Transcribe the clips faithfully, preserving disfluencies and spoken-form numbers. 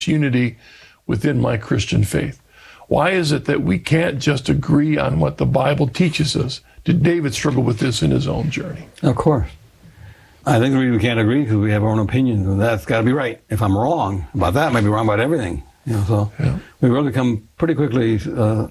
unity within my Christian faith? Why is it that we can't just agree on what the Bible teaches us? Did David struggle with this in his own journey? Of course. I think the reason we can't agree because we have our own opinions, and that's got to be right. If I'm wrong about that, I might be wrong about everything. You know, so Yeah. we really become pretty quickly, uh,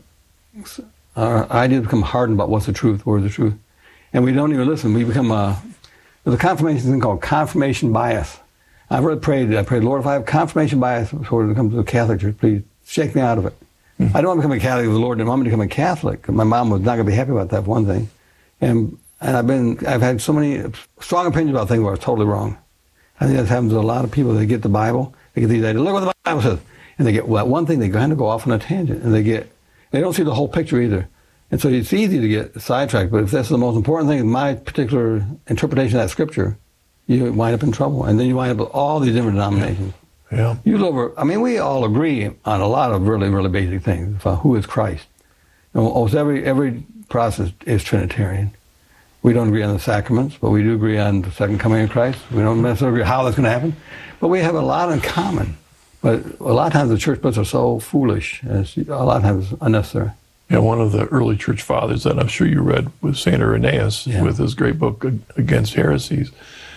our ideas become hardened about what's the truth, where's the truth. And we don't even listen. We become, uh, there's a confirmation thing called confirmation bias. I've really prayed, I prayed, Lord, if I have confirmation bias when it comes to the Catholic Church, please shake me out of it. Mm-hmm. I don't want to become a Catholic if the Lord didn't want me to become a Catholic. My mom was not going to be happy about that, for one thing. And and I've been, I've had so many strong opinions about things where I was totally wrong. I think that happens to a lot of people. They get the Bible, they get these ideas, look what the Bible says. And they get, well, one thing, they kind of go off on a tangent, and they get, they don't see the whole picture either. And so it's easy to get sidetracked, but if that's the most important thing, my particular interpretation of that scripture, you wind up in trouble. And then you wind up with all these different denominations. Yeah. yeah. You over, I mean, we all agree on a lot of really, really basic things about who is Christ. And almost every, every process is Trinitarian. We don't agree on the sacraments, but we do agree on the second coming of Christ. We don't necessarily agree how that's going to happen, but we have a lot in common. But a lot of times the church splits are so foolish, and it's, a lot of times it's unnecessary. Yeah, one of the early church fathers that I'm sure you read was Saint Irenaeus, yeah. with his great book Against Heresies.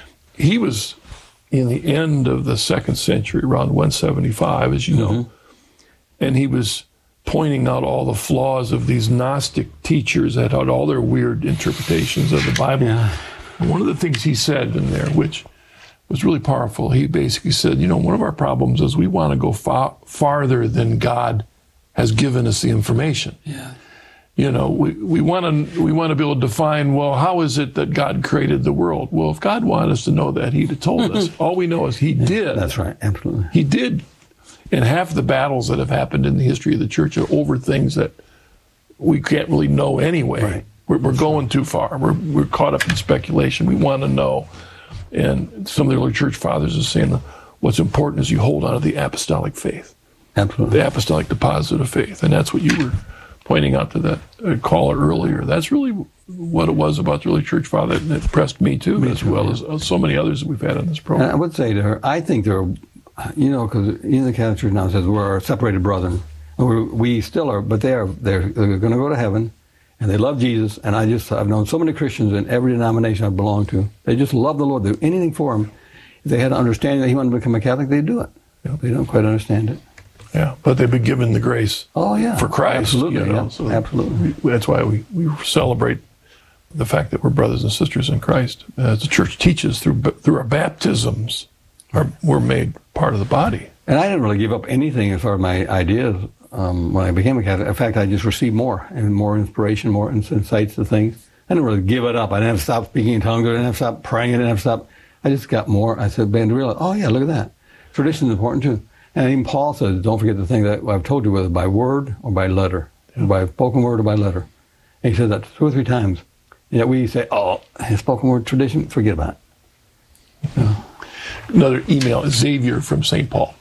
He was in the end of the second century, around one seventy-five, as you know, mm-hmm. and he was pointing out all the flaws of these Gnostic teachers that had all their weird interpretations of the Bible. Yeah. And one of the things he said in there, which was really powerful, he basically said, you know, one of our problems is we want to go far, farther than God has given us the information. Yeah. You know, we, we want to we want to be able to define, well, how is it that God created the world? Well, if God wanted us to know that, he'd have told us. All we know is he yeah, did. That's right, absolutely. He did. And half the battles that have happened in the history of the church are over things that we can't really know anyway. Right. We're, we're going too far. We're we're caught up in speculation. We want to know. And some of the early church fathers are saying what's important is you hold on to the apostolic faith. Absolutely. The apostolic deposit of faith. And that's what you were pointing out to that uh, caller earlier. That's really what it was about the early church father. And it impressed me too, me as too, well yeah. as so many others that we've had on this program. And I would say to her, I think there are, you know, because even the Catholic Church now says we're separated brethren. And we're, we still are, but they are, they're, they're going to go to heaven, and they love Jesus. And I just, I've known so many Christians in every denomination I've belonged to. They just love the Lord. They do anything for him. If they had an understanding that he wanted to become a Catholic, they'd do it. Yeah. They don't quite understand it. Yeah, but they've been given the grace oh, yeah. for Christ. Absolutely, you know? yeah. So Absolutely. We, that's why we, we celebrate the fact that we're brothers and sisters in Christ. As the church teaches, through through our baptisms, our, we're made part of the body. And I didn't really give up anything as far as my ideas um, when I became a Catholic. In fact, I just received more, and more inspiration, more insights to things. I didn't really give it up. I didn't have to stop speaking in tongues. I didn't have to stop praying. I didn't have to stop. I just got more. I said, began to realize, oh, yeah, look at that. Tradition is important, too. And even Paul says, don't forget the thing that I've told you, whether by word or by letter, yeah. or by spoken word or by letter. And he says that two or three times. And yet we say, oh, his spoken word tradition, forget about it. Yeah. Another email, Xavier from Saint Paul.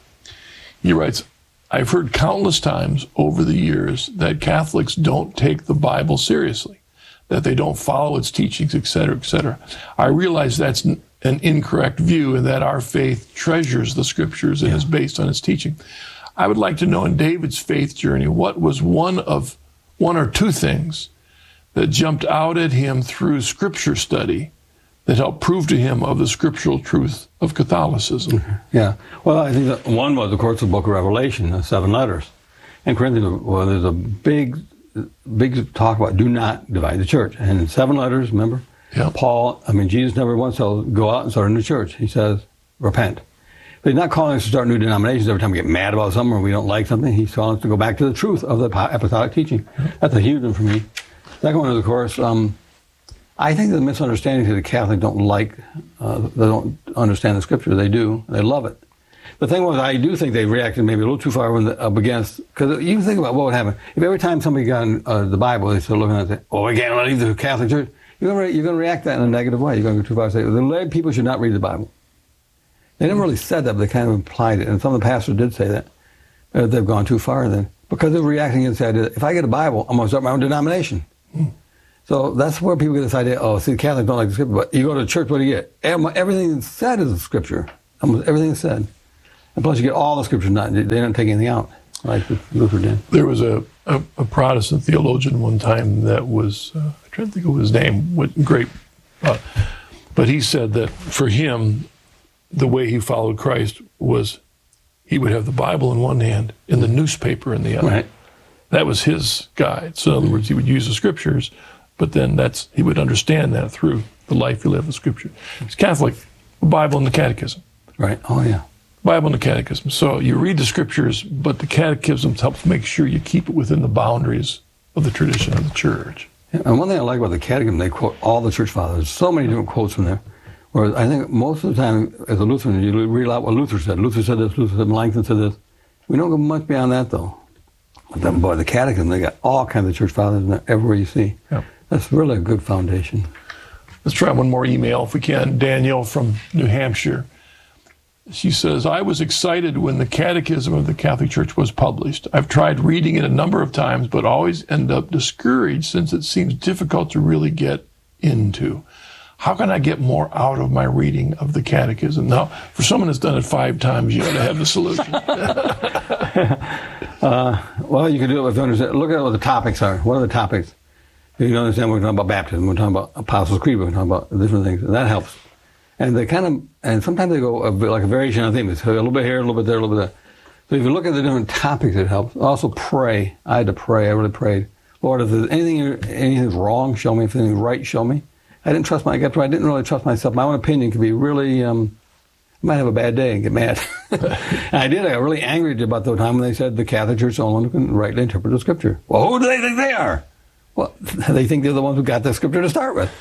He writes, I've heard countless times over the years that Catholics don't take the Bible seriously, that they don't follow its teachings, et cetera, et cetera. I realize that's an incorrect view and that our faith treasures the scriptures and yeah. is based on its teaching. I would like to know in David's faith journey, what was one of one or two things that jumped out at him through scripture study that helped prove to him of the scriptural truth of Catholicism? Mm-hmm. Yeah. Well, I think that one was, of course, the book of Revelation, the seven letters. And Corinthians, well, there's a big, big talk about do not divide the church. And in seven letters, remember? Yeah. Paul, I mean, Jesus never once said, go out and start a new church. He says, repent. But he's not calling us to start new denominations every time we get mad about something or we don't like something. He's calling us to go back to the truth of the apostolic teaching. That's a huge one for me. Second one is, of course, um, I think the misunderstanding is the Catholics don't like, uh, they don't understand the scripture. They do. They love it. The thing was, I do think they reacted maybe a little too far when the, up against, because you think about what would happen. If every time somebody got in, uh, the Bible, they started looking at it, oh, we can't leave the Catholic Church. You're going, to, you're going to react that in a negative way. You're going to go too far and say, the lay people should not read the Bible. They never really said that, but they kind of implied it. And some of the pastors did say that. Uh, they've gone too far then. Because they're reacting against the idea that if I get a Bible, I'm going to start my own denomination. Hmm. So that's where people get this idea, oh, see, the Catholics don't like the scripture, but you go to church, what do you get? Everything that's said is the scripture. Almost everything that's said. And plus, you get all the scriptures. Not they don't take anything out like Luther did. There was a, a, a Protestant theologian one time that was, uh, I'm trying to think of his name, what great, uh, but he said that for him, the way he followed Christ was he would have the Bible in one hand and the newspaper in the other. Right. That was his guide. So in other words, he would use the scriptures, but then that's he would understand that through the life he lived with scripture. He's Catholic, the Bible and the Catechism. Right. Oh, yeah. Bible and the Catechism. So you read the scriptures, but the Catechism helps make sure you keep it within the boundaries of the tradition of the church. Yeah, and one thing I like about the Catechism, they quote all the church fathers. So many different quotes from there. Whereas I think most of the time, as a Lutheran, you read out what Luther said. Luther said this, Luther said, Melanchthon said this. We don't go much beyond that, though. But then, boy, the Catechism, they got all kinds of church fathers in there everywhere you see. Yeah. That's really a good foundation. Let's try one more email if we can. Danielle from New Hampshire. She says, I was excited when the Catechism of the Catholic Church was published. I've tried reading it a number of times, but always end up discouraged since it seems difficult to really get into. How can I get more out of my reading of the Catechism? Now, for someone that's done it five times, you ought to have the solution. uh, well, you can do it with understand. Look at what the topics are. What are the topics? You can understand we're talking about baptism. We're talking about Apostles' Creed. We're talking about different things. And that helps. And they kind of, and sometimes they go a bit like a variation on theme. It's a little bit here, a little bit there, a little bit there. So if you look at the different topics, it helps. Also pray. I had to pray. I really prayed. Lord, if there's anything, anything's wrong, show me. If anything's right, show me. I didn't trust my, I got to, I didn't really trust myself. My own opinion could be really, um, I might have a bad day and get mad. And I did. I got really angry about the time when they said the Catholic Church alone can rightly interpret the Scripture. Well, who do they think they are? Well, they think they're the ones who got the Scripture to start with.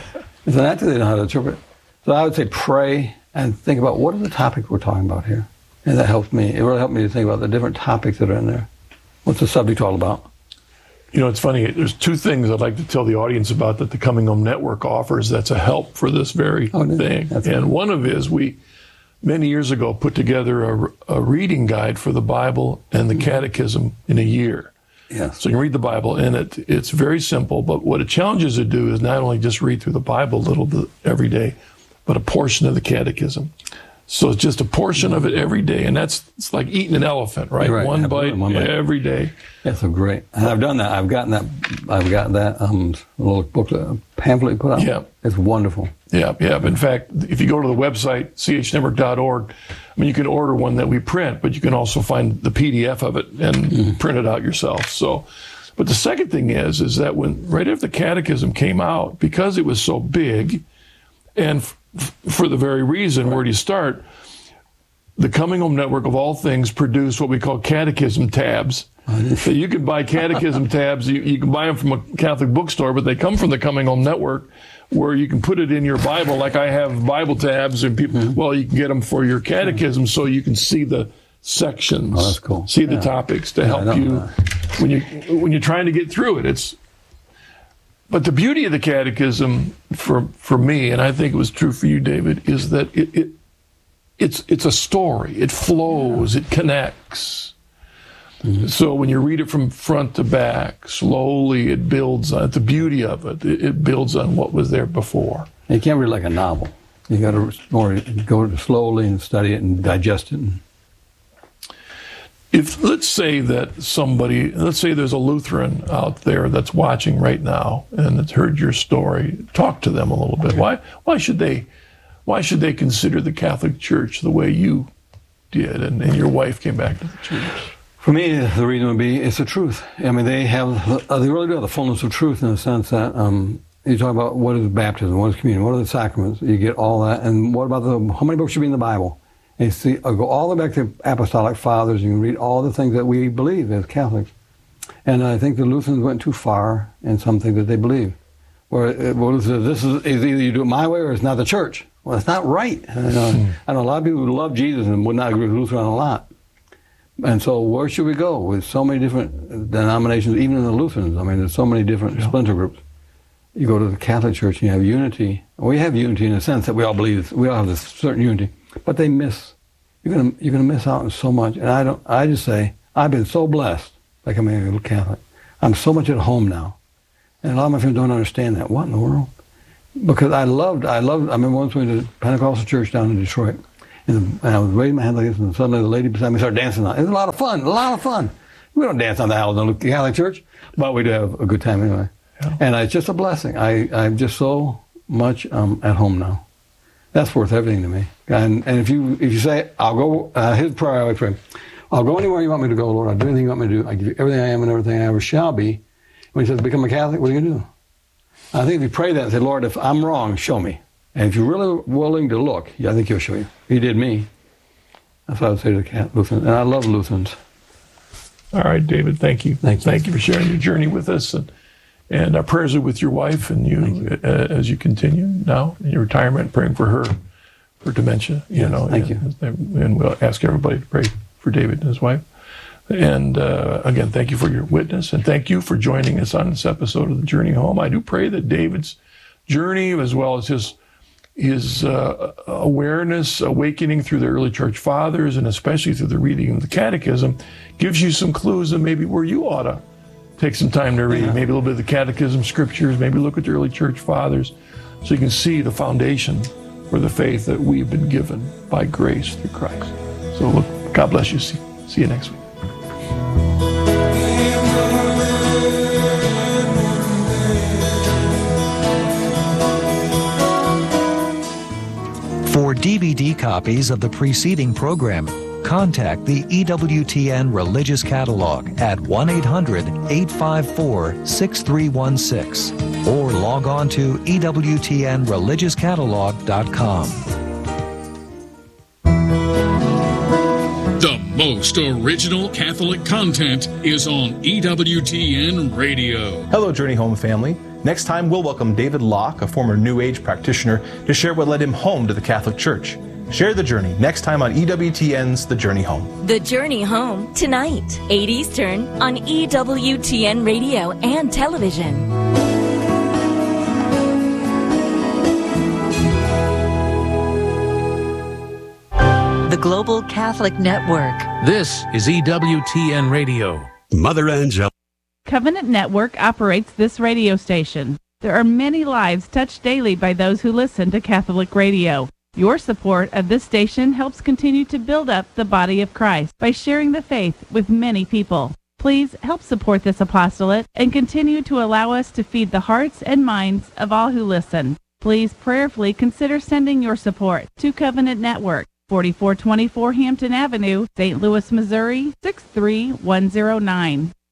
So naturally they know how to interpret. So I would say pray and think about what are the topics we're talking about here. And that helped me. It really helped me to think about the different topics that are in there. What's the subject all about? You know, it's funny. There's two things I'd like to tell the audience about that the Coming Home Network offers that's a help for this very oh, thing. That's and right. one of is we, many years ago, put together a, a reading guide for the Bible and the Catechism in a year. Yes. So you can read the Bible, and it it's very simple. But what it challenges you to do is not only just read through the Bible a little bit every day, but a portion of the Catechism. So it's just a portion of it every day, and that's it's like eating an elephant, right? Right. One, Absolutely. bite One bite every day. That's so great. And I've done that. I've gotten that. I've got that um, little booklet, pamphlet you put out. Yeah. It's wonderful. Yeah, yeah. In fact, if you go to the website, c h network dot org, I mean, you can order one that we print, but you can also find the P D F of it and mm-hmm. print it out yourself. So, but the second thing is, is that when right after the Catechism came out, because it was so big, and f- for the very reason, right. Where do you start? The Coming Home Network, of all things, produced what we call catechism tabs. So you can buy catechism tabs. You, you can buy them from a Catholic bookstore, but they come from the Coming Home Network, where you can put it in your Bible. Like I have Bible tabs, and people, mm-hmm. well, you can get them for your catechism, so you can see the sections, oh, that's cool. see the yeah. topics to yeah, help you when you when you're trying to get through it. It's but the beauty of the Catechism for for me, and I think it was true for you, David, is that it. it It's it's a story. It flows. It connects. Mm-hmm. So when you read it from front to back, slowly it builds on the beauty of it. It, it builds on what was there before. You can't read it like a novel. You got to more go slowly and study it and digest it. If let's say that somebody, let's say there's a Lutheran out there that's watching right now and that's heard your story, talk to them a little bit. Why why should they? Why should they consider the Catholic Church the way you did and, and your wife came back to the church? For me, the reason would be it's the truth. I mean, they have, they really do have the fullness of truth in the sense that um, you talk about what is baptism, what is communion, what are the sacraments, you get all that, and what about the, how many books should be in the Bible? And you see, I'll go all the way back to Apostolic Fathers, you can read all the things that we believe as Catholics. And I think the Lutherans went too far in some things that they believe. Where, well, this is, is either you do it my way or it's not the church. Well, it's not right. I know, hmm. I know a lot of people who love Jesus and would not agree with Luther on a lot. And so where should we go with so many different denominations, even in the Lutherans? I mean, there's so many different yeah. splinter groups. You go to the Catholic Church and you have unity. We have unity in the sense that we all believe, we all have this certain unity, but they miss. You're gonna you're gonna miss out on so much. And I don't. I just say I've been so blessed by becoming a little Catholic. I'm so much at home now, and a lot of my friends don't understand that. What in the world? Because I loved, I loved, I remember once we went to Pentecostal church down in Detroit, And, and I was raising my hand like this, and suddenly the lady beside me started dancing. It was a lot of fun, a lot of fun. We don't dance on the aisles in the Catholic Church, but we do have a good time anyway. Yeah. And it's just a blessing. I, I'm just so much um, at home now. That's worth everything to me. And, and if you if you say, I'll go, uh, his prayer I always pray, I'll go anywhere you want me to go, Lord. I'll do anything you want me to do. I give you everything I am and everything I ever shall be. When he says, become a Catholic, what are you going to do? I think if you pray that and say, Lord, if I'm wrong, show me. And if you're really willing to look, yeah, I think he'll show you. He did me. That's what I would say to the Catholic Lutherans. And I love Lutherans. All right, David, thank you. Thank you. Thank you for sharing your journey with us. And, and our prayers are with your wife and you, you. Uh, as you continue now in your retirement, praying for her, for dementia. You yes, know, thank and, you. And we'll ask everybody to pray for David and his wife. And uh, again, thank you for your witness. And thank you for joining us on this episode of The Journey Home. I do pray that David's journey, as well as his his uh, awareness, awakening through the early church fathers, and especially through the reading of the catechism, gives you some clues of maybe where you ought to take some time to read, yeah. maybe a little bit of the catechism, scriptures, maybe look at the early church fathers, so you can see the foundation for the faith that we've been given by grace through Christ. So look, God bless you. See, see you next week. For D V D copies of the preceding program, contact the E W T N Religious Catalog at one eight hundred, eight five four, six three one six or log on to E W T N religious catalog dot com. The most original Catholic content is on E W T N Radio. Hello, Journey Home family. Next time, we'll welcome David Locke, a former New Age practitioner, to share what led him home to the Catholic Church. Share the journey next time on E W T N's The Journey Home. The Journey Home, tonight, eight Eastern, on E W T N Radio and television. The Global Catholic Network. This is E W T N Radio. Mother Angel. Covenant Network operates this radio station. There are many lives touched daily by those who listen to Catholic radio. Your support of this station helps continue to build up the body of Christ by sharing the faith with many people. Please help support this apostolate and continue to allow us to feed the hearts and minds of all who listen. Please prayerfully consider sending your support to Covenant Network, forty-four twenty-four Hampton Avenue, Saint Louis, Missouri, six three one zero nine.